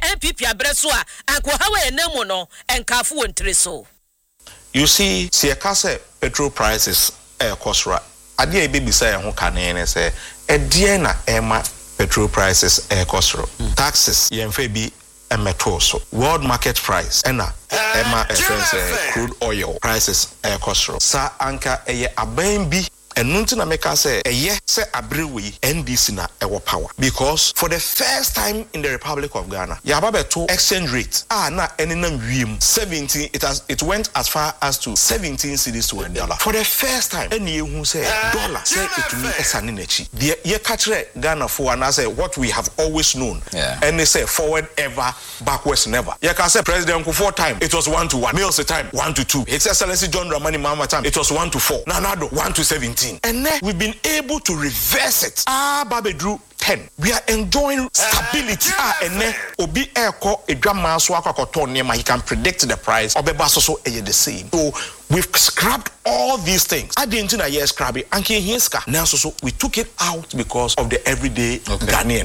NPP abreso a anko hawe enemu no enkafu wontre so. You see, siakase petrol prices kosra. Ade e bebisa e ho kanene se e na ema petrol prices kosro. Taxes yemfa bi emeto so. World market price ena ema crude oil prices kosro. Sa anka eye aban bi enunti na meka say eye se abrewe NDC na ewo power because for the first time in the Republic of Ghana yababeto exchange rate na enenam wiem 17 it went as far as to 17 cedis to $1 for the first time eni ehu say dollar say etumi esane nachi ye katre Ghana for and say what we have always known and they say forward ever backwards never ye can say President Kufuor time it was 1-1 Mills time 1-2 His Excellency John Dramani Mahama time it was 1-4 Nanado 1-17 and then we've been able to reverse it. Babedru 10. We are enjoying stability. And then Obi Eko a drama so he can predict the price. Obebaso the same. So we've scrapped all these things. I didn't know yes scrap it. And now so we took it out because of the everyday Ghanaian.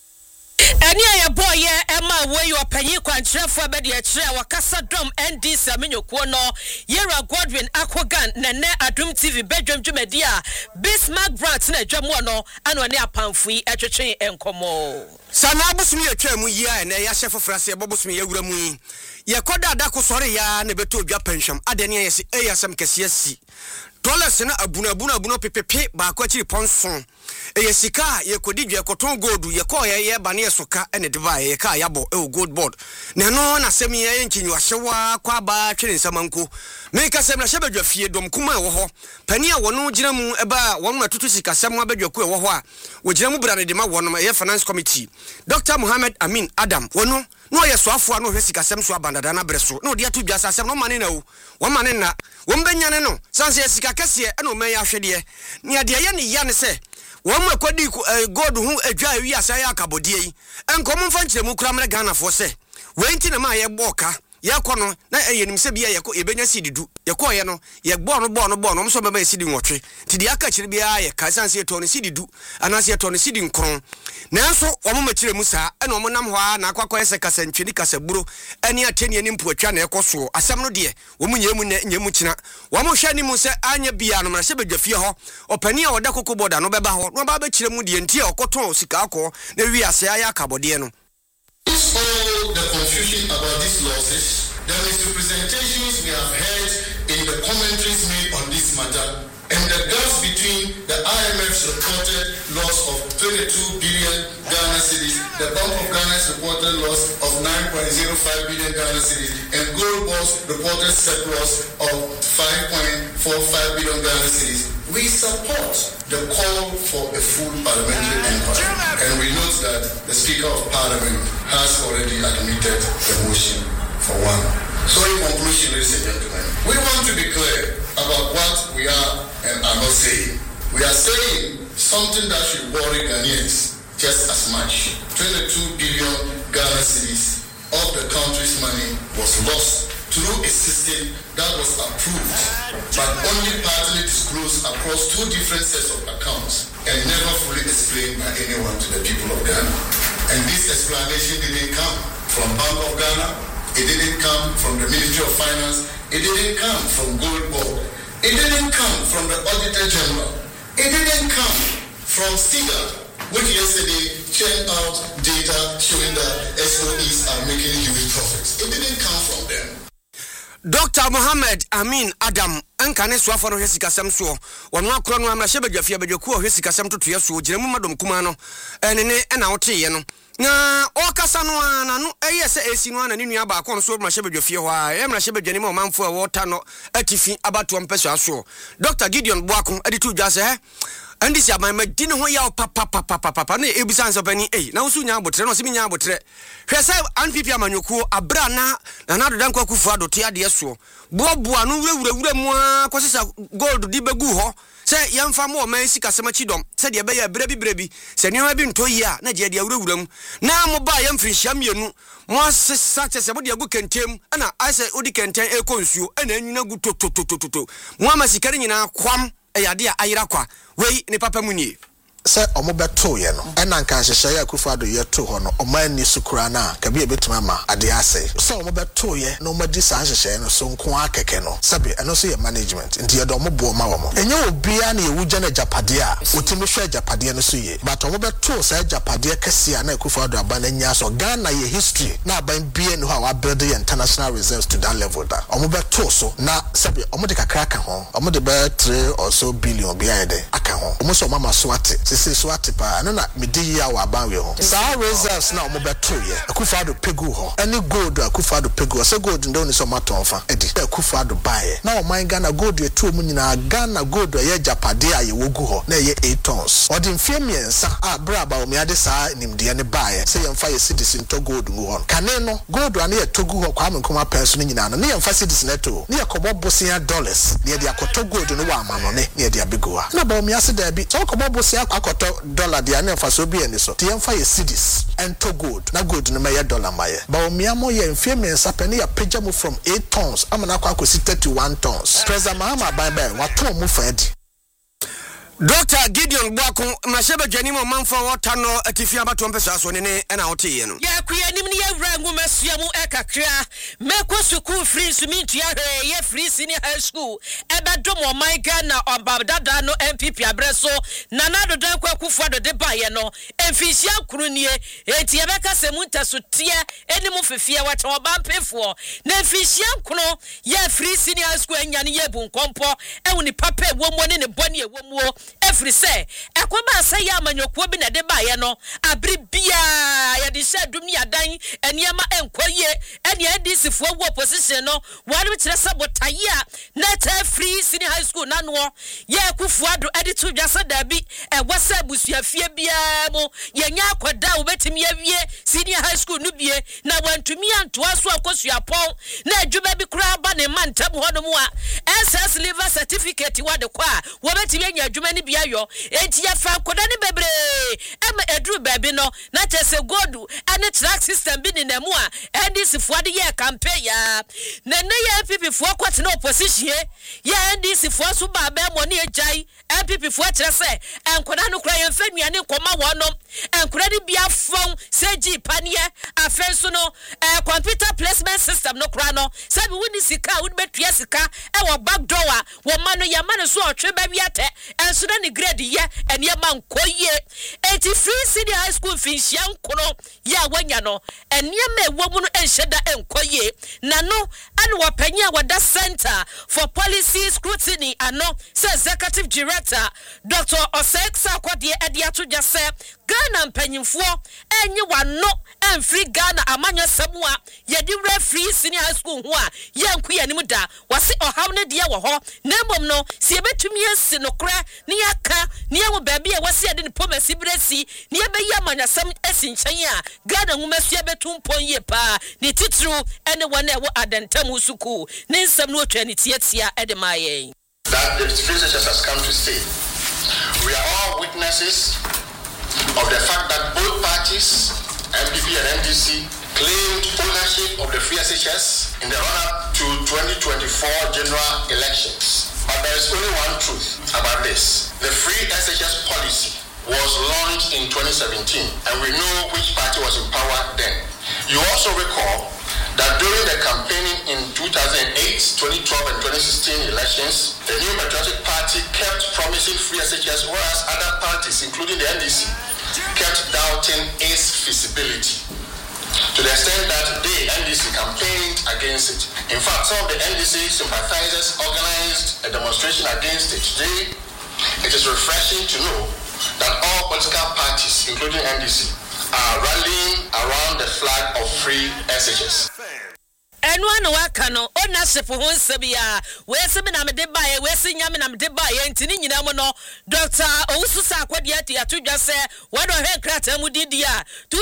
Anya boy Emma where you are penny kwantre for be de kire wakasa dom ND Samenyokuo no Yera Godwin Akwagan nene Adum TV bedwam dwumadi a Bismarck Brand na adwam no ano ne apamfui etwetwen enkomo sana abusumi atwa mu yi a na ya hye fofrase ebobusumi yawura mu yi ye koda adako sore ya na beto odwa penhwam adene yesi eyasam kese asi dollars na abuna pepepe ba ko akiri ponson sika ye kodi dwe koton gold ye ko ye ba ne soka ene deba ye ka yabo gold board na no na sem ye nkinyu ahyewa kwa ba twere nsamanko me ka sem na hye badwa fie dom kuma e wo ho pani a wono gina mu eba wonu atutu sika sem abadwa ko e wo ho a wo gina mu bra ne de ma wono ye finance committee Dr. Mohammed Amin Adam wono no ye soafo no hwe sika sem so abandada na breso no de atu dwasa sem no mane na wo mane na wo mbanyane no sanse sika kese e no man ya hwede ne ade ye ne ya ne se wo mu akodi god hu adwa wi asa ya akabodie yi enkom mfa nkyeremu kura mre Ghana fo se wenti na ma ye boka ye kono na eyenim se bia ye ko ebenya sididu ye ko ye no ye bo no so beba sidi nwotwe ti de aka kire bia ye ka sanse to no sididu anase ye to no sidi nkron nanso wo mu makiremu sa ena wo nam ho a na akwakọ ese kasa ntweni kasa buro ene ateni ani mpu atwa na ekoso asem no de wo mu nyemu kina wo mu hwa ni mu se anya bia no mra se bedwa fie ho opani a woda kokoboda no beba ho no ba ba kiremu de nti a okoton sika akọ na wi ase aya akabode no. All the confusion about these losses, the misrepresentations we have heard in the commentaries made on this matter, and the gaps between the IMF's reported loss of 22 billion Ghana cedis, the Bank of Ghana's reported loss of 9.05 billion Ghana cedis, and Gold Board's reported surplus of 5.45 billion Ghana cedis. We support the call for a full parliamentary inquiry, and we note that the Speaker of Parliament has already admitted the motion for one. So in conclusion, ladies and gentlemen, we want to be clear about what we are and are not saying. We are saying something that should worry Ghanaians just as much. 22 billion Ghana cedis of the country's money was lost through a system that was approved but only partly disclosed across two different sets of accounts and never fully explained by anyone to the people of Ghana. And this explanation didn't come from Bank of Ghana, it didn't come from the Ministry of Finance, it didn't come from Gold Board, it didn't come from the Auditor General, it didn't come from SIGA, which yesterday churned out data showing that SOEs are making huge profits. It didn't come from them. Dr. Mohammed Amin Adam ankane soafo no hwesika sem so wono akoro no amra hyebadwa fie badwaku o hwesika sem totoye so giremu madom kuma no ene na woteye no na okasa no ana no eyese esi no ana ne nua ba akon so ma hyebadwa fie ho a emra hyebadwane ma manfo a wota no atifi abato mpeso aso Dr. Gideon Boakon aditu dwase andi si aban madine ho ya papa na ebusan so pani na wo so nya abotre no se nya abotre hwese anpipi amanyokuo abra na do danko akufu adote ade so boaboa no wurawura mu akosesa gold di begu ho se yemfa mo man sika semachi dom se de be ya brebi se nneoma bi nto yi a na je de wurawura mu na mo ba yemfiri hyiamienu mo asesa se mo de agu kentem na ase odi kenten ekonsuo na anwuna gu toto mo amasika nyina kwam eyade a ayira kwa wei ne papa munye sɛ ɔmo bɛto yɛ no ɛna nka hyehyɛ yɛ Akufo-Addo yɛ to hɔ no ɔmo ani sukura na kabi ebetuma ma ade ase sɛ ɔmo bɛto yɛ na ɔmo di saa hyehyɛ no so nko akɛkɛ no sɛbe ɛno so yɛ management nti yɛ dɔ ɔmo bo ma wɔn ɛnyɛ obia na yɛwugya na japade a otimi hwɛ japade no so yɛ but ɔmo bɛto saa japade kɛse a na Akufo-Addo aba na nya so Ghana yɛ history na aban bie no ha build the international reserves to that level da ɔmo bɛto so na sɛbe ɔmo de kakra ka ho ɔmo de bɛ 3 or so billion bia yɛ aka ho ɔmo so mama so ate sese so ate pa no na medi ya wa ban we ho saa reserves na ɔmo bɛto yɛ Akufo-Addo pegu ho any gold Akufo-Addo pegu so gold ndo ni so matonfa edi Akufo-Addo bae na ɔman Ghana gold yɛ to mu nyina Ghana gold yɛ japade a yɛ wogu ho na yɛ 8 tons ɔde mfie miensa a braba o miade saa nimdeɛ ne bae sɛ yɛmfa yɛ citizen to gold ngu ho kane no gold ane yɛ togu ho kwa menkoma penso no nyina no ne yɛmfa citizen to ne yɛ kɔbɔ bosia dollars ne yɛ de akoto gold no wa ama no ne yɛ de abegu ha na ba o miase da bi so kɔbɔ bosia akoto dollar de ane mfa so bi ani so te yɛmfa yɛ cedis and to gold na gold no mɛyɛ dollar maye ba o miamo yɛ mfie miensa pɛ ne yɛ pagya mu from 8 tons amana kwa akosi 31 tons President Mahama Bye wato mu fadi Dr. Gideon Bwako mashebe dwanimo manfo wota no atifi abato mpesa so ne na wote ye no ya kuya nim ne yewra ngu masua mu ekakra meko school free sumintu ya hwe ye free senior high school ebedom o my Ghana obabdada no MPP abreso nanado dan kwa Akufo-Addo de baye no emfisia kuru nie enti ebeka semu ntasotie enimu fefie wache obampefo na emfisia kunu ye free senior high school enya ne ye bunkompo ewuni papa ewomo ne boni ewomo every say ekoba say ya manyokuo bi na de baye no abri bia ya de sha dum ni adan eniema enkoye ene NDC fo wo opposition no wale kire sabotaye a na ta free senior high school na no ye Akufo-Addo editu dwasa da bi wasa busuafie bia mo ye nya akoda obetimi awie senior high school no bie na wantumi antoa so akosuapon na adwuma bi kura ba ne mantam hono mu a SS liver certificate wade kwa wo betimi anya adwuma ni bia yo enti ya fa akoda ni bebre ema edru baby no na chese godu ane track system bi ni namu a NDC fo de ye campaign ya na ne ya MPP fo kwate na opposition ya NDC fo so ba ba mo ne ejai MPP fo kire se enkoda no kura ye mfa nuane koma wono enkura di bia fon seji panie afenso no computer placement system no kura no sabi woni sika woni betua sika e wo back door a wo ma no ya ma no so otwe ba wiate enso na ni grade ye ene ma nkoye 83 senior high school finhia nkono ya wanya no ene ma ewo mu no enhyeda enkoye na no ane wo panya wada center for policy scrutiny ano say executive director Dr. Oseksa Kwade Ediato Jase Ghana mpanyimfo enye wano emfri Ghana amanya samua yedi free senior high school ho a yanku yanim da wase ohaw ne de wo ho na mbom no se ebetumi asi no kra ne yaka ne yawo baabi a wase ade ne pomasi bresi ne yebeyi amanya sam asi nchen a Ghana ngumasu ebetum ponye pa ne titru ene wona ewo adantam suku ne nsam no otwa ne tietia ede mayen that the researchers has come to say we are all witnesses of the fact that both parties, MPP and NDC, claimed ownership of the free SHS in the run-up to 2024 general elections. But there is only one truth about this. The free SHS policy was launched in 2017, and we know which party was in power then. You also recall that during the campaigning in 2008, 2012, and 2016 elections, the New Patriotic Party kept promising free SHS, whereas other parties, including the NDC, kept doubting its feasibility. To the extent that the NDC campaigned against it. In fact, some of the NDC sympathizers organized a demonstration against it. Today, it is refreshing to know that all political parties, including NDC, are rallying around the flag of free SHS. Enwa waka no ownership ho nsebia we se me na me de bae we se nyame na me de bae ntini nyina mo no Dr. Owususa Akwade atodwa se wado he krata mu didia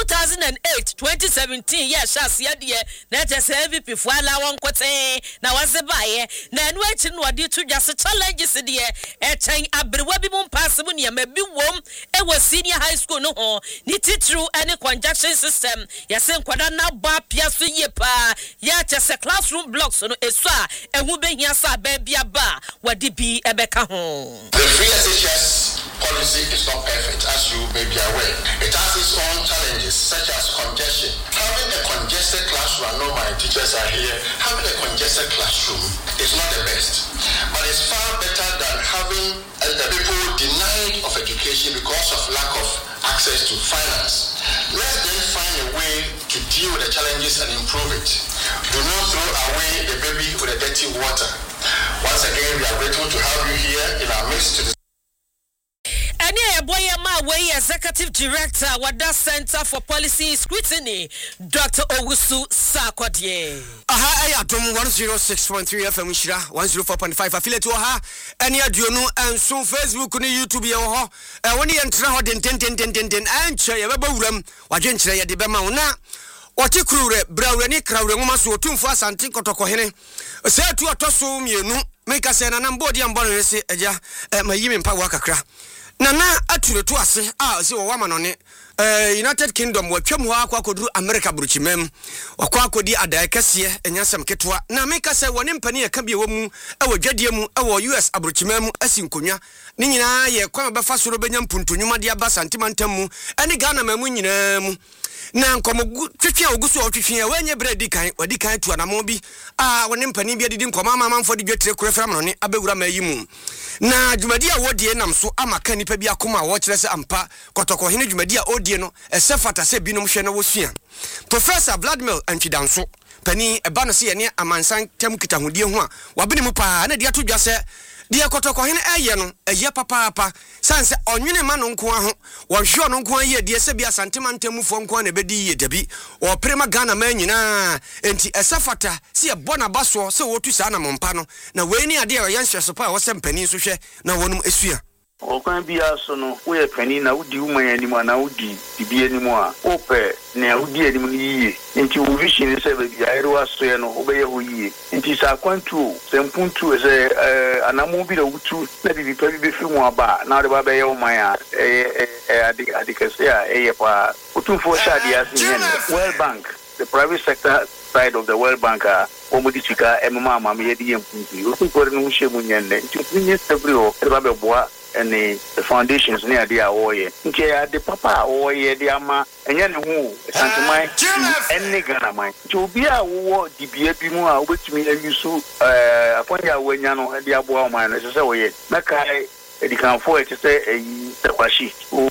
2008 2017 ye shase de na je se MVP fo ala won kote na wase bae na enu achi no de todwa se challenges de echen abrewa bi mu pass mu ne ma bi wom e wo senior high school no ho ni titru any conjunction system ye se nkwada na ba pia so ye pa ya kyerɛ classroom blocks no esu a ehu behia sa baabia ba wadi bi ebeka ho. The free SHS policy is not perfect, as you may be aware. It has its own challenges, such as congestion. Having a congested classroom, I know my teachers are here, having a congested classroom is not the best. But it's far better than having people denied of education because of lack of access to finance. Let's then find a way to deal with the challenges and improve it. Do not throw away the baby with the dirty water. Once again, we are grateful to have you here in our midst to Executive Director Wada Center for Policy Scrutiny, Dr. Owusu Sarkodie. Aha, 106.3 FM Shira, 104.5 affiliate Oha, and Yaduno, and soon Facebook on YouTube. Yoho, when you enter hot in 10 and Chay, Baburam, Wajencha, Debamauna. What you crew, Brownie, Crowdoma, so 2 for Santi Kotokohene. Say to a tossum, you know, make us an ambody and bonus, my Yemen Pawaka. Nana atule to ase se wo wama no ne United Kingdom watwam ho akwa koduru America bruchimem wakwa kodi adai kese enyasem ketwa na meka se woni mpani ya ka bie mu wadwadie mu US abruchimem asinkonwa ni nyina ye kwa befa soro benya mpuntonyuma de aba santimantam mu ene Ghana mamu nyina mu na nkomo twetwe oguso otwetwe ya wenye bredi kan wadi kan tu anamo bi woni mpani bi adidi nkoma mamamfo de dwetire kurefra no ne abewura mayimu na dwumadi a wodie nam so amaka nipa bi akoma wo kire se ampa kotoko hene dwumadi a odie no esefata se binom hwe na wosua Professor Vladimir Antwidanso pani eba no se ye ne amansan tem kitahudie ho a wabene mu pa na de atodwa se dia kotoko hene eye no eye papa sanse onwene ma no nko ho wohwe no nko ye de se bia santemantemufo nko na bedi ye dabi o prema Ghana ma nyina enti esafata se ye bona baso se wotu sa na mompa no na we ni ade ye nhyeso pa wo se mpani so hwe na wonum esua okwan bia so no wo ye pani na wodi woman anim na wodi bibie anim a ope na wodi anim ni yie nti wo vision se be bia ere waso ye no obeye ho yie nti sa kwantu sempuntu se anamu bi da wutu na bibi pa bi fi mu aba na de ba be ye woman a adikase a eye pa utumfo shadi asin World Bank, the private sector side of the World Bank omodisika emama me ye di empuntu utumfo no hwemu nyenne nti ni sebrio e ba be boa and the foundations near the oye. Okay, the papa oye the ama and yan who Santamai and Negana mine. To be a war, the BAP which me and you so upon your when you know the Abu man as I say, Makai. They can afford to say a Tapashi,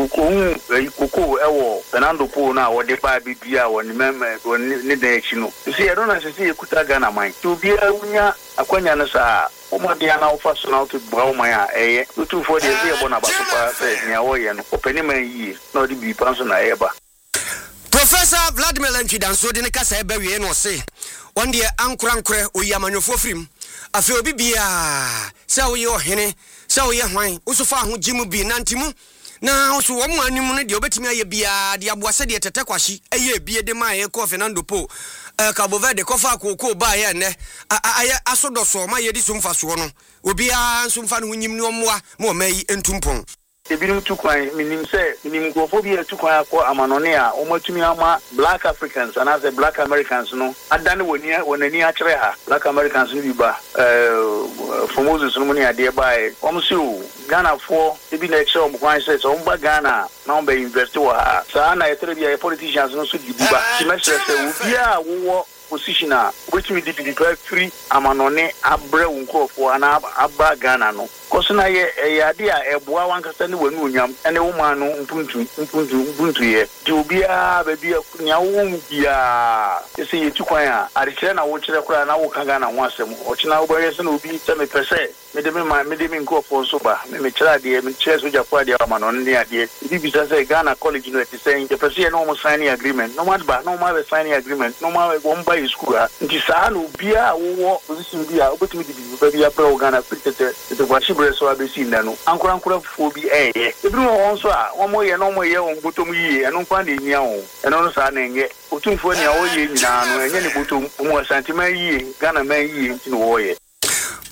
Kuku, Ewo, Fernando Po now, or the Baby Bia, or remember when Nidechino. You see, I don't see a Kutagana mine. To be a Unia, a Quanyanasa, Omadiana, first now to Braumaya, a 240 years on about Niawayan, opening my years, not to be person I ever. Professor Vladimir Antwidanso de Nekasa Berry no say, one day Ankurankre, Uyamanofo Frim, a few bibia, so your henny. So ye hwan usufa ho jimu bi nantimu na usu wo mu animu ne de obetimi aye bia de aboase de tetekwashi eye bie de ma ye ko Fernando Po Cabo Verde ko fa kokko ba ye ne aye asodoso ma ye di sumfa so no obia sumfa no nyim ne omwa mo mai entumpon Ebiru tukwan minim se minim gofobia tukwan akọ amanone a omatumi ama Black Africans and as Black Americans no adane wonani akere ha Black Americans no bi ba for Moses no money ade ba omso Ghana for ebi na eche omkwan se so mba Ghana na omba invest wa ha sa na etere bia politicians no so di ba semester se obia wo position a which me did the free amanone abre unkofo ana aba Ghana no kosuna ye ade a eboa wankasa ne wanu onyam ene wo ma no mpuntu ye di obia ba bia nya wo bia ese ye tukwan a arekere na wo kire kora na wo ka Ghana ho asem o kina wo bere se na obi se me pese me de me nkofo so ba me kire ade me kire so japo ade amanone ne ade bi bisa se Ghana college no ete saying the pese no mo signing agreement no matter ba no ma be signing agreement no ma go mba school nti saa no bia wo position bia obetumi di bi bia pro Ghana fitete the washi breso abesi nanu ankura fo bi ebru won so a wo mo ye no mo ye won botom yi eno kwa de nya wo eno no saa na enye otumfo ni a wo ye nyina no enye ne botom mo santima yi Ghana man yi nti no wo ye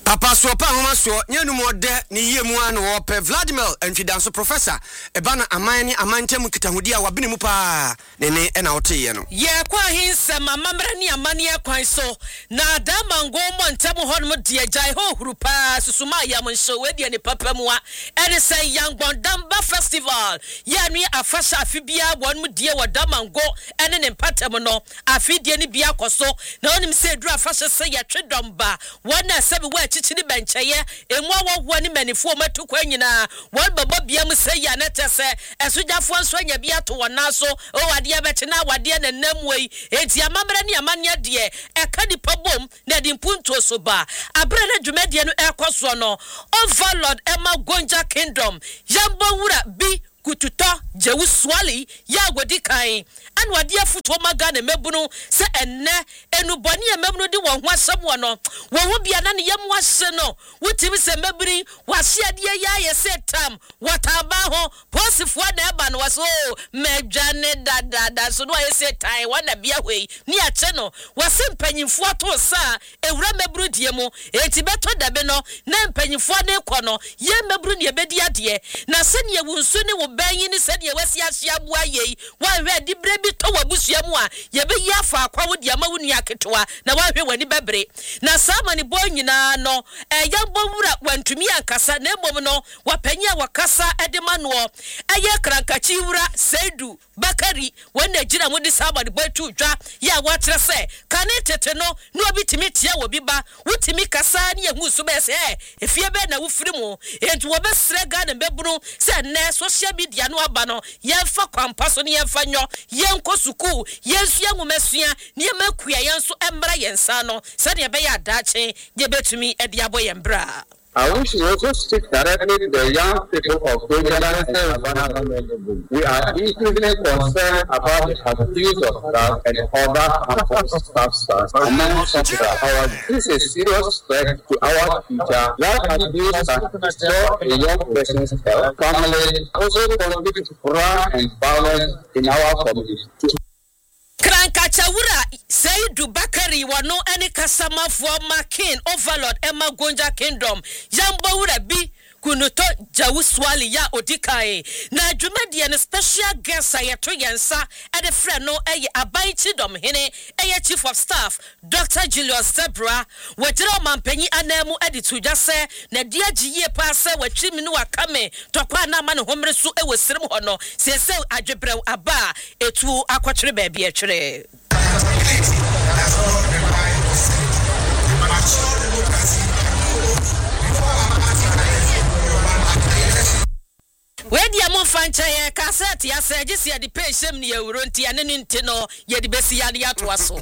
Papa so pa homa so nyanu mo de ne yemu an wo pe Vladimir Entwidanso professor ebana aman ni amantam kitahudi a wabene mu pa ne na wote no ye kwa hinsa mamamra ni amane akwan so na damango montam honum de agai ho huru pa susuma ya monso we de ne papa mu a ene say Yangbondamba festival ya nwi afasha afibia wonum de wo damango ene ne patam no afidie ni bia koso na onim say dura afasha say ya twedomba wona sabe wa chichiri bencheye emu awowo ni manifo matuko nyina won baba bia mu say ya netese esujafo nso anya bia to wona so o wade beti na wade na namwei enti amamra ni amanya de eka dipa bom na di mpunto so ba abre na dwumadie no ekoso no Overlord Emma Gonja Kingdom Yambo wura bi kututo jewu swali ya godi kan an wade afuto maga na mebunu se enne enuboni ya mebunu di won ho asemo no won ho bia na ne yam wahye no wutimi se mebiri wahye ade ya yese tam wataba ho posifo na eba no waso medwane dada so no yese tan wana bia hwei ni ache no wase mpanyimfo ato sa ewura meburu die mu eti beto dabe no na mpanyimfo na ekọ no ye meburu ne ebedi ade na se ne ewunsu ne banyi ni said ye wasi ahia bua ye wa hwe di brebi to wabusua mu a ye be yi afa akwa wo dia ma wuni aketoa na wa hwe wani bebre na sama ni boy nyina no Yambo wura wantumi ankasa na emom no wapanya wakasa edema no eye krankachi wura Seidu Bakari wona gira mo di sama ni boy tu dwa ya watre se kane tete no no obitimi tia wo biba wutimi kasa ne ehu so be se efie be na wufiri mu entu wo be sre ga na bebunu se na social media no aba no yemfa kwampa so ne yemfa nyo yenko suku yensu yanwumesua ne yemakua yenso embra yensa no se ne be ya dache je betumi e dia boy embra. I wish you also speak directly to the young people of Ghana and Savannah. We are increasingly concerned about the abuse of staff and other harmful substances among our. This is a serious threat to our future. That abuse can destroy a young person's health, family, also contribute to crime and violence in our community. Krankachawura Seidu Bakari wano any kasama for Makin Overlord Emma Gonja Kingdom Yambo wura bi kunuto jawuswali ya odikae na dwumadi an special guest ayeto yensa e de friend no eye abanchi dom hene eye chief of staff Dr. Julius Zebra wetira mampanyi anamu editudwa se na dia giye pa se watwimi no wakame tokwa na ma ne homre so e wosirim hono sese adwebrew aba etu akwotwere ba bia twere Wedi amon fancha ye cassette ya se gisi ya di peshem ni euro nti ane ni ntino ye di besi ya di atu aso.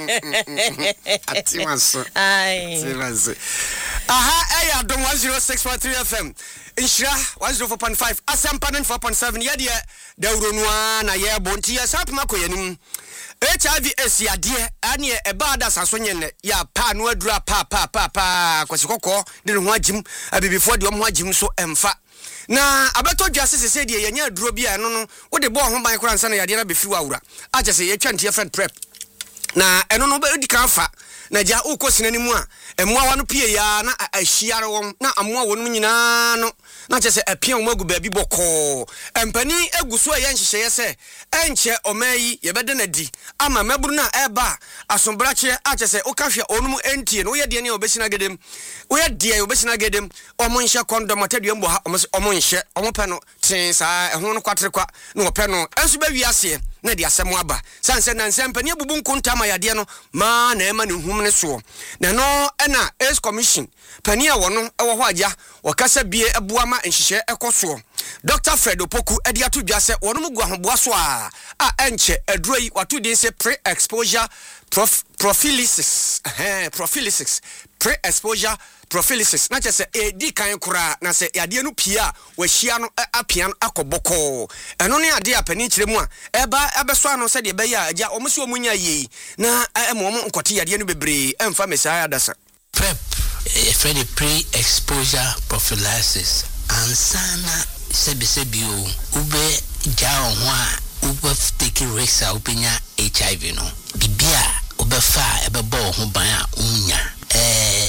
Atimaso. Ai. Atimaso. Aha, eya dom 106.3 FM. Inshira 104.5 Asampanen 4.7 ye die da euro noa na ye bonti ya sapma ko yanim. HIV ya die ane eba da saso nyene ya pa no adura pa kwasikoko de ho agim abibifo de ho agim so emfa na abeto dwase sese de yenya aduro bia no no wo de bo ho ban kora nsa na yade na befi wawura aje se ye twa ntie friend prep na eno no be di kan fa na ja ukosina ni mu a emwa wa no pie ya na ahia ro na amwa wonum nyina no na che se apia wo magu ba bi boko empani eguso ye nhyehyeye se enche omayi ye bede na di ama maburu na eba asombrache ache se okahwe onum entie no ye de ne obesina gedem wo ye de obesina gedem omo nhye kondom atadua mbo ha omo nhye omo pe no tin sa ehun no kwatere kwa no ope no enso ba wiase na di asem aba sanse na nsempani abubu nkontama yade no ma na ema ne hum ne so na no na Ace Commission pani a wono ewo ho agya wakasa bie ebuama nhyehyɛ ekoso Dr. Fred Opoku edi atu dwase wono mu guahoboa so a enche aduroi watu din se pre-exposure prophylaxis pre-exposure prophylaxis na chese edi kan kura na se yade no pia wahia no apia no akoboko eno ne ade apani kyeremu a eba ebeso ano se de be ya agya omuso omunya yi na emom nkote yade no bebre emfa mesaya adasa prep Freddy pre-exposure prophylaxis ansana sebisebio ube jao hwa ube take risks a upenya HIV no bibia ube fa ebe bo ho ban a unya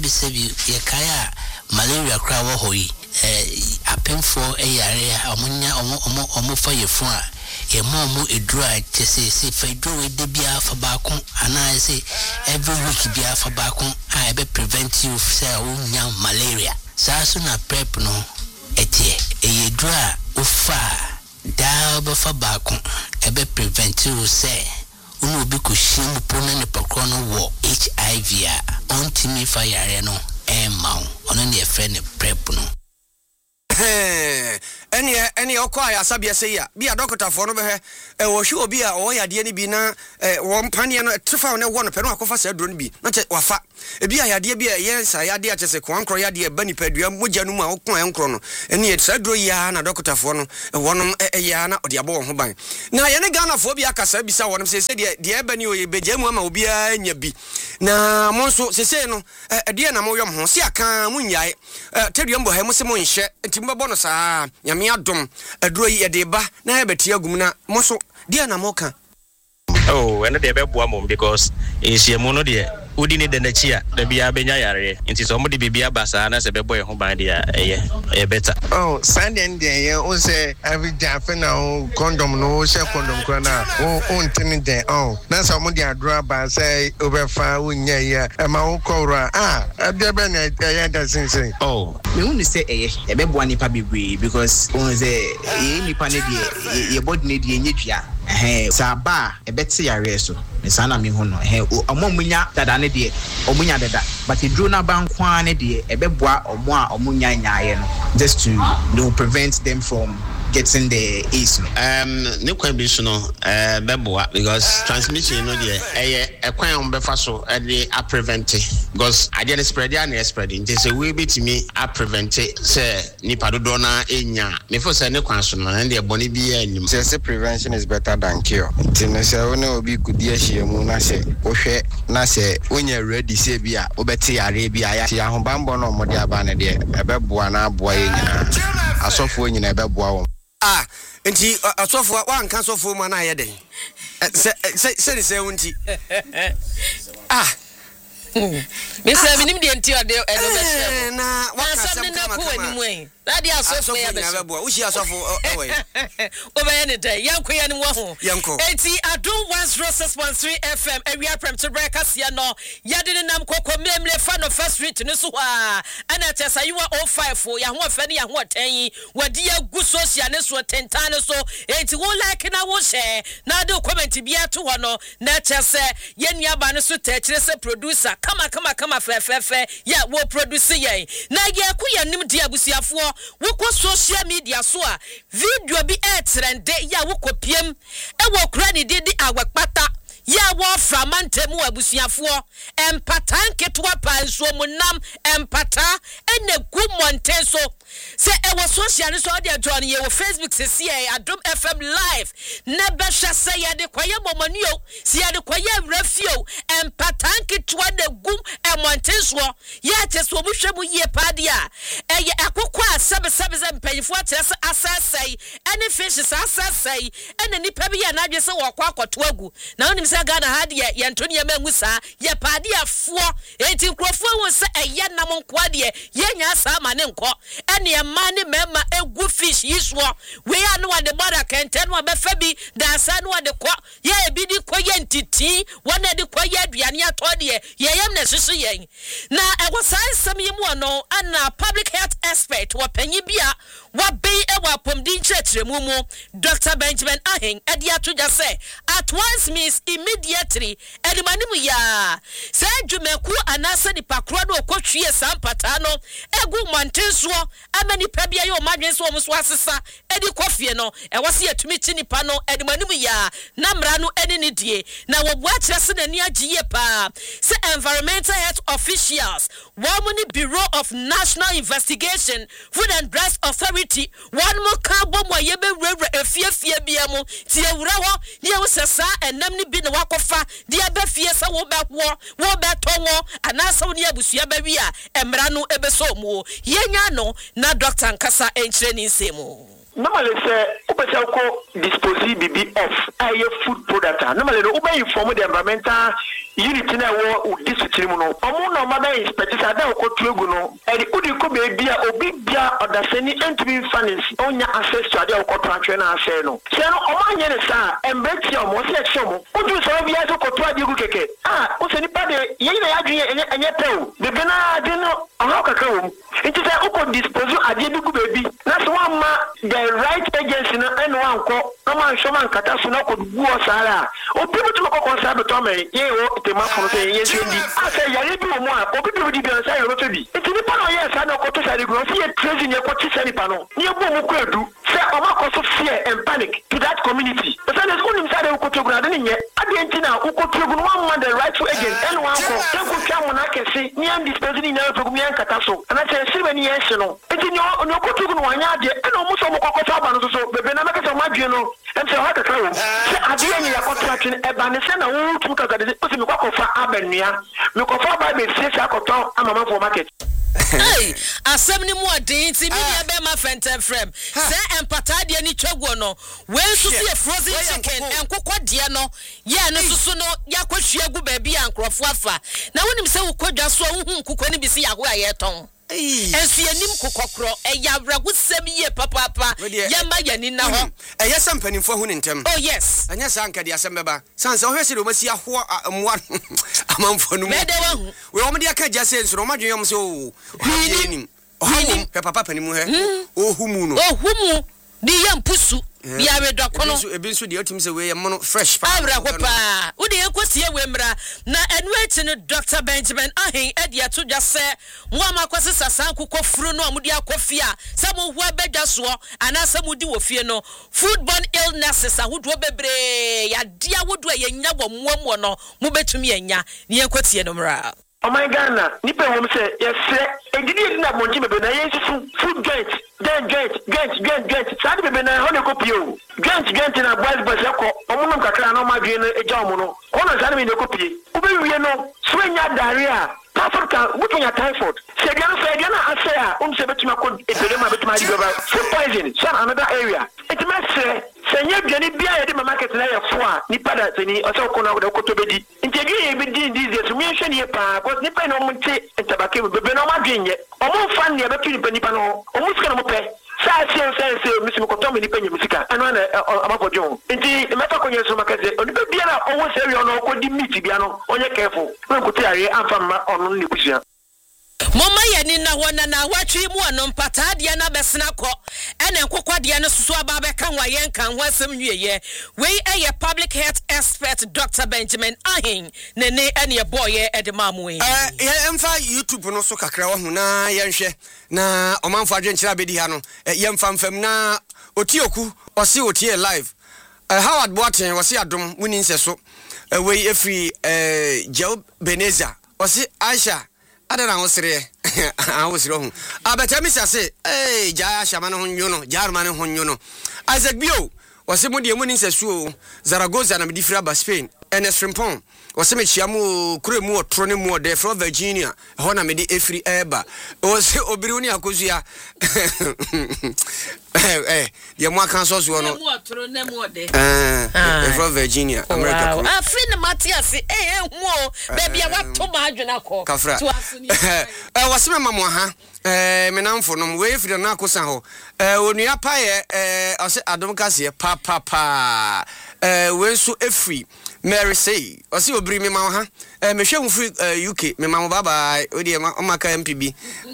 sebi ye kaya malaria kra wo hoyi apemfo eyare omunya omo fa yefu a ye mo edura tese fa edura we de bia fa baako ana say every week bia fa baako a be prevent you say onya malaria sa so na prep no etie eyedura ufa da ba fa baako ebe prevent you say unu obi ko shim pona ne pakro no wo HIV a ontimi fa yare no maw ono ne efre ne prep no any okwa ya sabia say ya bia doctor for no be wo hwe obi a wo yade ni bi na wo mpane no trefa ne wo no pe no akofa sa duro no bi na che wafa ebi a yade bi ye sa yade a chese kwankro yade ba nipadua mogya no mu a wo kon enkro no ene sa duro ya na doctor for no wo no ya na ode abo ho ban na ye ne Ghana fo bi akasa bi sa wo no se de eba ni oye begya mu ama obi a nya bi na mo nso se no de na mo yom ho se aka mu nyae tedua mbo ha mo se mo nhye nti mo bɔ no saa nyame adom aduro yi de ba na yɛbɛte agum na mo so dia na mo ka ene de bɛboa mo because ehyiamu no de udi ne de nachi a da bia benya yare nti so mo de bibia ba saa na se bɛbɔ ye ho ban de a ɛyɛ better sunday de ye o se every day na condom no she condom kra na o ntini de na so mo de adura ba say obefa unya ya e ma wo kora abia be na ɛyɛ da sinsin me hu ni se ɛyɛ bɛboa nipa bebree because on say ye nipa ne de ye body ne de nyedua sa ba ebete yare so me sana me hu no omomunya dada ne de omunya dada but edro na bankwa ne de ebeboa omo a omunya nyaaye no just to prevent them from getting the AIDS ne kwan bi so no beboa because transmission no de ekwan on befa so de a prevent because ade ne spread ya na spreading say we betimi a prevent say nipa dodo na enya me for say ne kwan so no na de boni bi anim say prevention is better than cure nti say one obi kudi ahia mu na say wo hwe na say onya ready say bi a obeti yare bi a ya ahobambo no mo de aba ne de ebeboa na aboa yenya asofo nyina ebeboa wo nti asofo wa nka asofo ma na yeden se wonti Mr. Minim de nti ode edo na wakasam kama kama Daddy asofo ya be ushi asofo ewe obeye ne day yankoya ne wo ho yanko enti adom 106.3 FM area prem to break asia no yade ne nam kokko memle fa no first street ne so ha ana tesa you 05 ya ho afa ne ya ho 10 wadi agu social ne so tentan ne so enti wo like na wo share na de comment bia to ho no na chese ye nua ba ne so ta kire se producer kama fe ya wo produce yen na ye ku ya nim dia busuafo woko social media so a video bi trend ya woko piem e wo kura ni didi awakpata ya wo framantemu abusuafo empatan ketwa pa nso munam empata ene gu monten so se e wo social so dia join ye wo Facebook se see Adom FM live na be hwa se ye de kwaye momanuo se ye de kwaye rafio empatan ketwa de gum e monten so ya che so mu hwemu ye padia e ye akokwa sebesebe mpanyifo atrese asasai ene fish asasai ene nipa bi ya na adwe se wo kwa akoto agu na onim se Ghana ha de ye ntoni ye mangu sa ye padia fo enti nkrofo won se eye nam nkwa de ye nya sa ma ne nkọ ene ye ma ne mema egu fish yiswo we ya no de bora kenten wa be fa bi da sa no de kọ ye bi di kọ ye ntiti wona de kọ ye aduane ato de ye yem na hyehyɛ yen na ewo sai sam yi mu no ana public health expert wa panyi bia wa be e wa pomdi nkyerɛkyerɛmu mu Dr. Benjamin Ahen ade atoja say at once means immediately edimanimu ya say dwumaku anasa ni pakro no okotwie sampata no egu montenso amani pabia ye o madwenso o muso asesa edi kofie no e wose yatumi chi nipa no edimanimu ya na mra no eni ne die na wo bua kyerɛ na ni agiye pa say environmental health officials Womani Bureau of National Investigation Food and Drugs Authority one more carbon wa yebe efie bia mu ti ewura ho ye wo sesa enam ni bi na wakofa dia be fie sa wo be tonwo anasa wo ni abusua ba wi a emra no ebe so mu ye nya no na doctor nkasa enkyere ni nsemu normally say upesa ko dispose bibi of aye food product normally no ube inform the environmental unit na wo district mu no omo no ma be inspect say da ko tuegu no e udi ko be bia obi bia odaseni entumi finance onya access to ade ko transfer na ase no se no omo anye ne sa embeti omo se eche omo oju so bia so ko to ade gu keke o se ni pa de ye na ya dwen enye pew de bena ade no oha kaka wo nti se uko dispose ade bi gu baby na so one ma the right agency no eno anko no man show man kata so na ko gu o sara o people to ko konsa be to me ye o te ma fo say ye sendi ase yare bi o mo a o bi di bi ansa ye ro to bi nti ni pa no ye sa na ko to sare gro si ye tracing ye ko ti sare pa no ni e bo mo ko edu se o ma ko so fear and panic to that community but say there's only sare ko to gro ade ni ye ade nti na ko to gro one man the right agent eno anko e ko twa mo na kese ni am dispense ni na to gro mi an kata so ana se sire ni ye no nti ni o ko to gro wanya ade eno mo so mo ko fa ba no so bebe na make so ma dwe no em se ha ka kawo se ade ni ya contract ni e ba ne se na wo tu ka ga de o se mi ko fa abenua mi ko fa ba be se se akoto amama for market. Hey, asem ni mu odin ti mi ya be ma fenten frame se empata de ni twagwo no we nso se frozen chicken enkokɔ de no ye ne susu no yakɔhwia gu ba bi ankrofo afa na wonim se wo kwadwa so wo hu nkokɔ ni bi se yaho aye ton ensu yanim kokokro eyawrago sem ye papa yamba yani na ho eye sampanimfo hu ne ntem oh yes anya sanka de asem beba sanse wo hwese de o masi aho amwa amanfo no mu we o me de aka jase nso no madwen yom se o hanim o papa panimu he o humu no o humu di yampusu ya we dokono ebi nso de otim se we mono fresh pa abra ko pa wo de ekosie we mra na enu echi no Dr. Benjamin Ahin edi ato dwase mo amakwase sasan kokɔ furu no amudi akɔfia sɛ mo hu abadwa so ana sɛ mo di wo fie no foodborne illnesses ahodo bebre ya dia wodo yenya wo muamu no mo betumi enya ne ekotie no mra. Oh my Ghana, nipa wom say yes edidi na monti bebe na yensu food joint sadi bebe na hono kopio joint na boys boys ekọ omunum kakra na ma dwe no eja omuno kono sadi me ne kopie obewie no so enya diarrhea Africa wutunya typhoid se dia na ase a se betuma ko epidemic betuma di baba food poison so another area it mess senye biani bia yede market na ye fo a nipa da tani o se ko na ko to bedi ntegi e bi di this me hwe ne pa because nipa no monte tabake bebe no ma dwenye o mo fa ne betu nipa no o mo sika no mo pe sa se misi ko to me nipa nya musika anu na amafojo nti meta ko nyeso makase onipa bia na o wo se wi ono ko di meat bia no onye careful na ko ti are amfa ma ono ne busia mama yani na wona na watwi mu ono mpata de na besena kɔ ene nkokɔ de no susu aba be kan wayen kan ho asem nweye we eye public health expert Dr. Benjamin Ahin ne ene boye edemamu ye emfa YouTube no so kakra wo hu na yenhwe na omanfo adwenkyira bedi ha no yemfa mfam na otioku osi otie live Howard Boateng osi adom woni nse so we efri Joe Beneza osi Aisha adana hosere ahosere hu abatami sase ja shama no honyo jarma no honyo no Isaac Bio wase mo de mu ni nsesuo Zaragoza na medifira ba Spain Ernest Frimpong wase me chiamu kuremu otro ne mu de from Virginia ho na me de efri eba wase obiri ni akozua ye mo aka so so no mu otro ne mu de from Virginia America wow. Afri na Matias hu baby a wato ma adwena ko to asuni wase me mamo ha me namfo no we efri na akosa ho onua pa ye ose adom kase pa we so efri Mary say ose obiri me ma ha me hwe hu free UK me ma bye bye odi ma maka MPB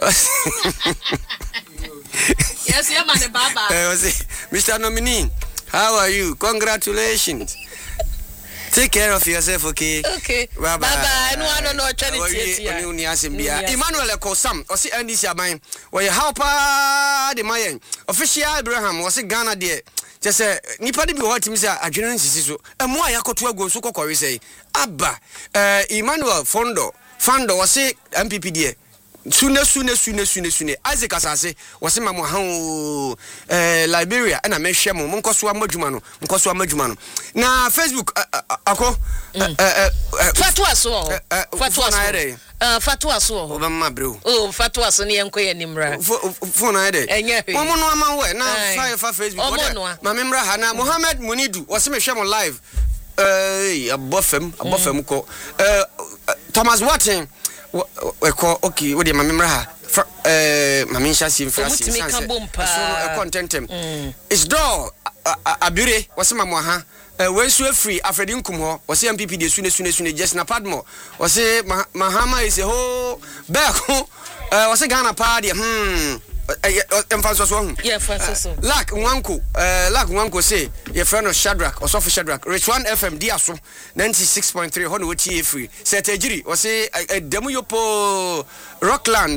yes yeah man baba Mr. Nominee, how are you? Congratulations. Take care of yourself, okay? Okay. Bye bye. No charity. Emmanuel Ekosam, osi NDC aban. We helper the mayen. Official Abraham was Ghana there. Just nipa de bi ho timi say adwene nsisi so. Emo ayakoto ago so kokori say. Abba. Emmanuel Fando was MPP there. Sune Isaac Asase wase mamo ha Liberia na mehwe mo nkoso amadwuma no na Facebook ako fatwa so Fatwa so. Obama bro. Oh, fatwa so ne enko ye nimra. Phone ade. Momo no ama we na fa Facebook. Ma memra ha na Mohammed Munidu wose me hwe mo live. Abofem ko. Thomas Watson okay, what ma memra ha. Mami Shasi Francis. So contentem. It's door abure wose ma mo ha. When so free Afredin Kumho was MPP de sune just na padmo was Mahama is a whole back was a Ghana party emphasis one lack wanko say your friend of Shadrach or Sophie Shadrach Rich 1 FM Diaso 96.3 Honolulu TA free set a jury was a demo yopo Rockland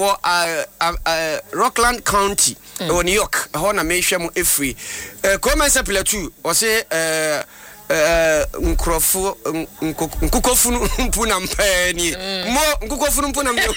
Rockland County or New York Hona Mesham free comment sapila too was a Nkrofu nkukofunu mpuna mpeni mo nkukofunu mpuna mbe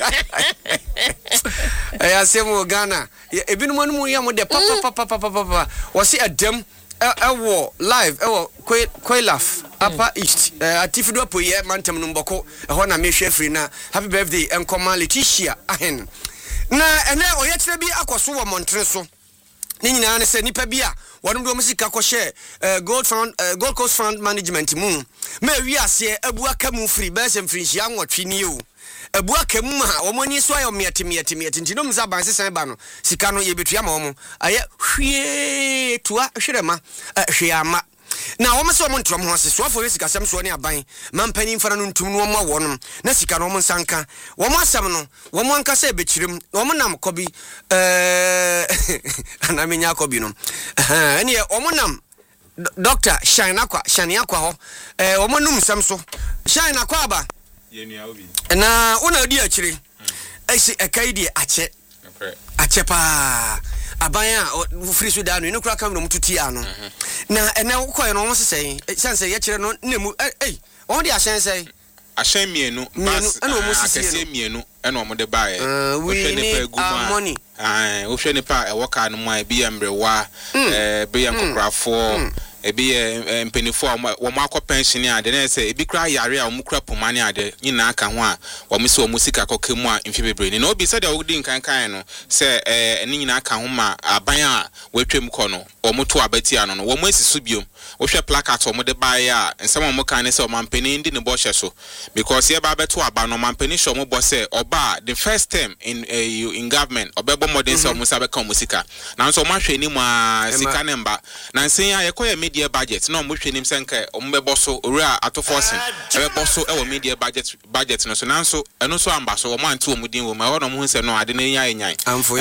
ya semo Ghana ebinu manu mu ya mo de papa wasi adem ewo live ewo Koilaf Upper East atifido apoye mantem no mboko ho na mehwe free na happy birthday enkoma Leticia ahen na ene oye kire bi akoso wo montre so ni nyina ne se nipa bi a wonu do musika ko share Gold Coast Fund Management mu ma wi ase abu aka mu free be sem free hia nwotwe ni o abu aka mu ha wo mani so ayo miete ntino mza ban sesan ba no sika no ye betua ma wo aye hwie toa hwerema hwe ama na wo mse wo ntrom ho ase so afo sika sam so ne aban mampani mfara no ntum no mo wo no na sika no mo nsanka wo mo asam no wo mo anka se bechirim wo mo nam kobi anamenya kobi no ene wo mo nam Dr. Shine Aqua ho wo mo num sam so Shine Aqua ba yenua obi na una odi akire esi ekaidi ache pa abanya free so da no kura kam no mututi ano na ene ukoye no sesei sense ye kire no nemu on de asense ashen mienu bas akese mienu ene omo de bae wo hwe ne pa guma wo hwe ne pa ewoka no mu a bi emrewa be yankokrafo ebi mpenifo wo makọ pension ade na se ebi kra yare a wo kra pomane ade nyina aka ho a wo mse wo musika kokemu a mfi bebre ni na obi se de wo di nkankan no se eni nyina aka ho ma aban a wetwem kọ no wo moto abati ano no wo mo asisu biom wo hwe placard wo mo de bae a nsem wo kan ne se wo mampeni ndi ne bo hye so because ye ba beto aba no mampeni hye wo bo se oba the first term in government obebo modern se wo musa be kan musika na nso wo mahwe ni mu a sika ne mba na nsen ya ye koye media budget no mo hwenim senka ombebo so owura atoforcing ebebo so ewo media budget no so nanso eno so amba so wo manti wo mudin wo ma wo no mo nse no ade na nyan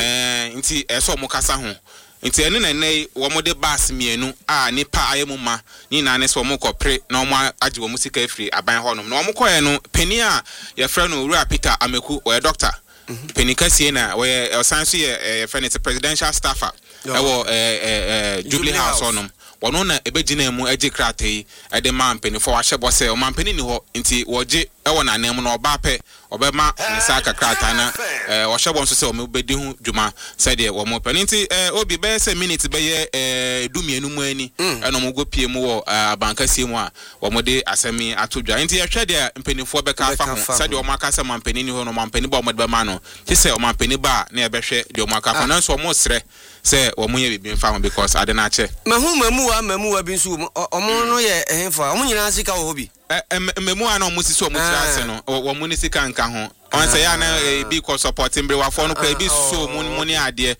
nti eso mo kasa ho nti ene na nei wo mo de bas mienu a nipa ayemu ma ni na ne so mo kopre na mo age wo musika afri aban ho no na mo koye no peni a ye frɛ no owura Peter Ameku o doctor peni kasie na wo ye osanso ye frɛ ne presidential staffer ewo Jubilee House onom wono na ebegina mu agi kratai ede mampeni fo wahye bose o mampeni ni ho nti woje ewo na anem na oba pe obema ne saka krata na wahye bonso se o mebedi hu dwuma sede wo mo pani nti obi be se minute be ye dumienu mu ani eno mo gopie mu wo abankasie mu a wo mo de asemi atodwa nti ye hwe de mpenifo be ka fa ho sede o maka se mampeni ni ho no mampeni ba o mo de be ma no ti se o mampeni ba na ye be hwe de o maka fa na so mo sre se wo mo ye bibi mfa ho because ade na che mamu bi nsu omo no ye ehfa omo nyina sika wo bi memu ana omo sisi omo tirase no wo mo ni sika nka ho on say ya na bi ko supporting bre wa fo no kwa bi so mo ni ade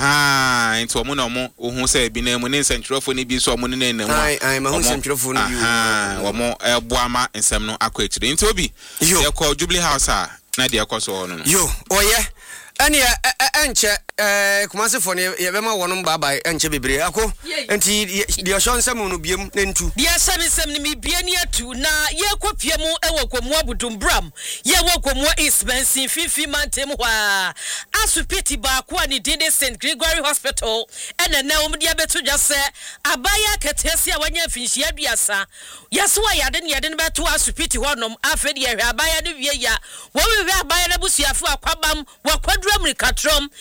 nti omo na omo ohun say bi na mu ni nsentwerofo ni bi so omo ni na mu ai ma hu nsentwerofo no bi wo mo boama nsem no akọ akire nti obi ye ko Jubilee House a na de akọ so no yo oye ani enche kumase fo ne ye bema wono baba enche bebre ako enti de osho nsem no biem na ntu de asem ne mi bie ne atu na ye kopie mu ewo komu abudumbram ye wo komu expensive fifi mantem hwa asupiti ba ko ani de St Gregory Hospital ene na omde abeto dwase abaya ketesi a wanya finhia duasa yeso ayade ne beto asupiti honom afedi ye abaya de wie ya wo we abaya na busuafo akwabam wakwadura mrikatrom ye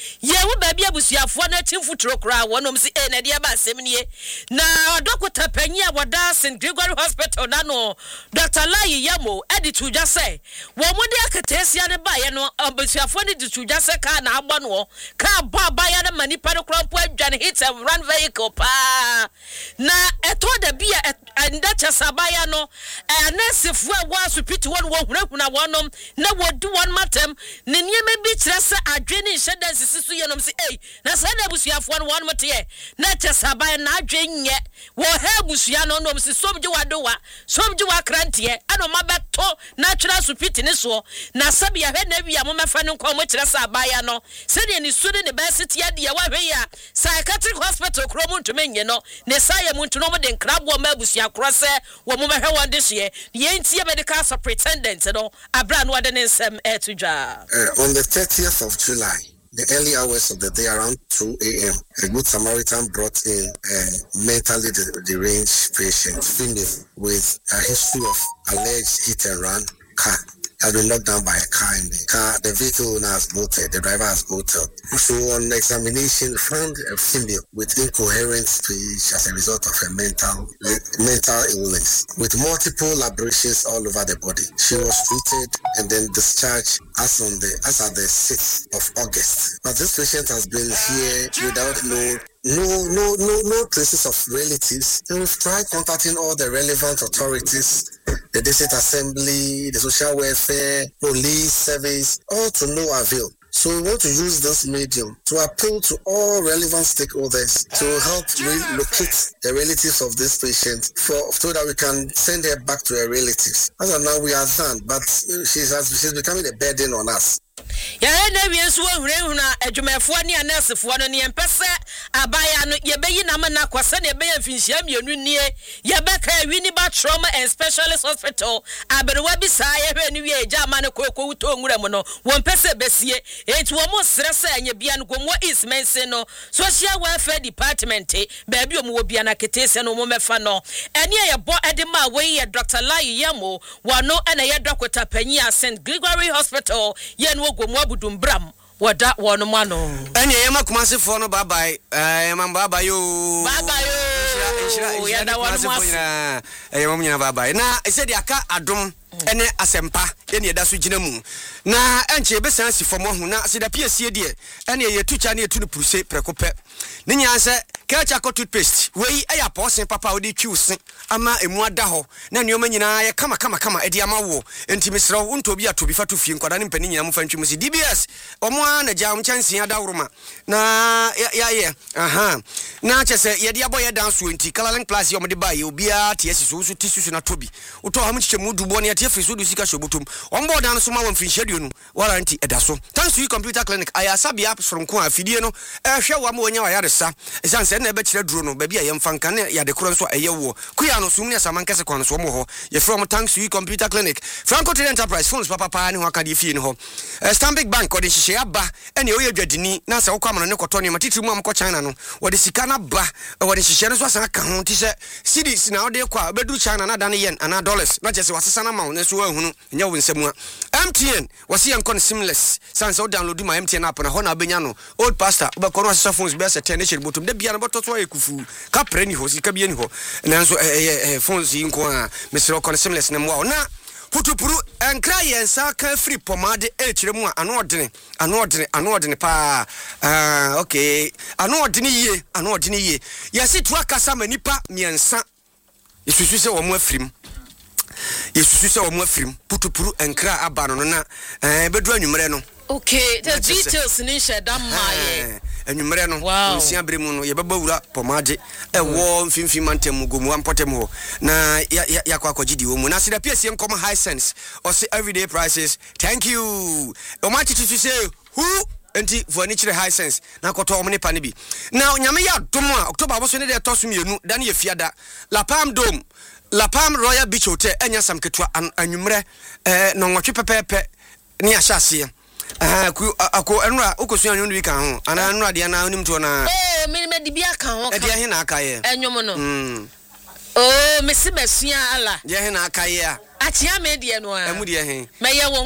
wo ba bia busuafo na timfuturo kra wonom si na dia ba asem nie na dokota panyi a woda St Gregory Hospital na no Dr. Layi Yamo editu dwa say wo mode akatesia ne ba ye no busuafo ne ditu dwa say ka na agbo no ka ba ba ya na manipa no krampo adwane hit and run vehicle pa na eto da bia ndacha sabaya no nursefu a wa supiti won wo hunahuna wonom na wodu won matem ne niema bi kire se adwene nhyedan sisi yenom se na sa na busuafo no won mote na cha sabaya na adwenye wo ha busua no nom se somje wadowa somje wa krantie ano mabeto na kire supiti ne so na sabia hwe na bia mo mefa no kwa mo kire sabaya no se de ni su ne be siti ade ya wa hwe ya psychiatric hospital kromo ntumenye no ne saye mu ntuno mo de nkrabo ma busua krose wo mo behwe won de hye ye ntie medical superintendent no abra no ade ne nsem etudwa on the 30th of July, the early hours of the day around 2 a.m., a good Samaritan brought in a mentally deranged patient, female, with a history of alleged hit and run car. Has been knocked down by a car in the car. The vehicle owner has bolted, the driver has bolted. So on examination, found a female with incoherent speech as a result of a mental illness with multiple abrasions all over the body. She was treated and then discharged as at the 6th of August. But this patient has been here without no traces of relatives. And we've tried contacting all the relevant authorities, the district assembly, the social welfare, police service, all to no avail. So we want to use this medium to appeal to all relevant stakeholders to help relocate the relatives of this patient so that we can send her back to her relatives. As of now, we are done, but she's becoming a burden on us. Ya na wienso hurehuna adwumafo ne anesefo no ne empese abaya no ye beyi na mana kwase ne beya finhia mienu nie ye beka wini ba trauma and specialist hospital aberewa bi saa ye hwe ne wie eja ma ne kokko wuto nwuram no won pese besie enti wo mo srese anya bia no gomo ismense no social welfare department ba bi omo wo bia na ketese no mo mefa no ene ye bo edema we ye Dr. Layi Yamo wano ene ye dokota panyi a St Gregory Hospital ye no gomo abudumbram wada wono mano ene yema kumasefo no bye bye bye yo ya da wono masefo yema munyina bye bye na ese de aka adom ene asempa ene eda so gina mu na enche besan si fomo hu na sida piesie de ene ye tucha ne etu no puruse prekope ne nyanse kacha ko toothpaste wei eya posen papa odi twiusen ama emu ada ho na neoma nyina ye kama edi ama wo enti mesra wo nto bi atobi fa to fie nkwada ne mpani nyina mu fa ntwemu si DBS omo na jam chansi ada woroma na ya na chese ye de aboye dance enti Kalalang Plus ye omde ba ye obia tie siso so tisusu na tobi uto ha mu chichemu dubo ne tie friso du sika shobotum ombo dan so ma won finhyedu no warranty edaso thanks to computer clinic ayasabia soronko afidie no ehwe wa ma onya wa yaresa esanse na ebe kire duro no ba bia ye mfanka ne ya de koro so eyewo kuya no sumne samankese kwan so mo ho ye from thanks to computer clinic Franco Trade Enterprise phones papa ne ho aka de fie ne ho Stanbic Bank ode hihye aba ene oye dwadini na se wo kwamano ne koto ne matitiri mu amko China no wode sika na ba wode hihye no so asan aka ho ti se cedis na wode kwa bedu China na dan yen ana dollars na je se wasesa na ma ne so ahunu nya wo nsemu MTN wasi yankon seamless sanse o download my MTN app na ho na benya no old pastor obekoro asesa phones be se 10 ne chiri botum de bia na boto so ekufu ka preni ho sika bia ni ho nanso phones yi nko a mesro kon seamless na mo na putupuru enkra yensa ka free pomade echire mu ano odene pa okay ano odene ye yesi tu akasa manipa miensa yesusu se wo mu afrim putupuru enkra abano no na bedu anwumre no okay the details ni sheda maye anwumre no nsia bremu no ye baba wura pomade ewo mfimfim mantem gomu ampotem ho na ya kwa kogidi wo mu na sida piesie nkom high sense or say everyday prices thank you o ma titi to say who enti furniture high sense na koto omne pa ne bi na nyame ya dom a October bo so ne de toso mienu da ne ye fiada La Palm Royal Beach Hotel enya sam ketua anwumre no nwotwe pepepe ne ahyase ako enura okosu anwun wi kan ho ana enura de na onim to na me di bia kan ho e de he na akaye enwom no me se besua ala de he na akaye a achia me de no a emu de he me ye